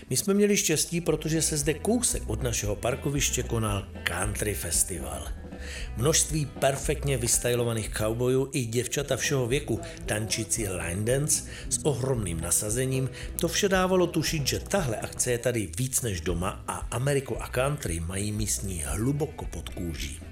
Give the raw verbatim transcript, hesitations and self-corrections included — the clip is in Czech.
My jsme měli štěstí, protože se zde kousek od našeho parkoviště konal country festival. Množství perfektně vystylovaných cowboyů i děvčata všeho věku tančící line dance s ohromným nasazením, to vše dávalo tušit, že tahle akce je tady víc než doma a Ameriku a country mají místní hluboko pod kůží.